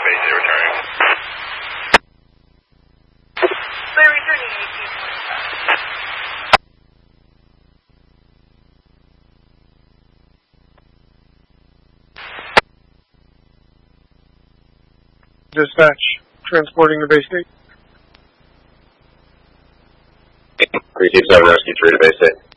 Bay State returning. We're returning 18.5. Dispatch, transporting to Bay State. 327 Rescue 3 to Bay State.